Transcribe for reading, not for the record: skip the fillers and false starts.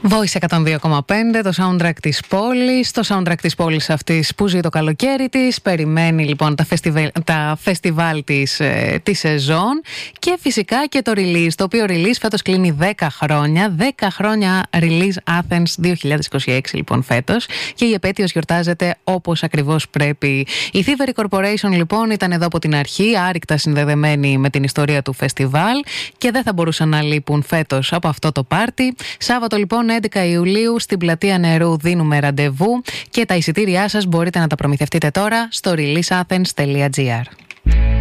Voice 102,5, το soundtrack της πόλης. Το soundtrack της πόλης αυτής που ζει το καλοκαίρι της. Περιμένει λοιπόν τα φεστιβάλ τη σεζόν. Και φυσικά και το release, το οποίο release φέτος κλείνει 10 χρόνια. 10 χρόνια release Athens 2026 λοιπόν φέτος. Και η επέτειος γιορτάζεται όπως ακριβώς πρέπει. Η Thievery Corporation λοιπόν ήταν εδώ από την αρχή, άρρηκτα συνδεδεμένη με την ιστορία του φεστιβάλ. Και δεν θα μπορούσαν να λείπουν φέτος από αυτό το πάρτι. Σάββατο λοιπόν 11 Ιουλίου στην Πλατεία Νερού δίνουμε ραντεβού και τα εισιτήριά σας μπορείτε να τα προμηθευτείτε τώρα στο releaseathens.gr.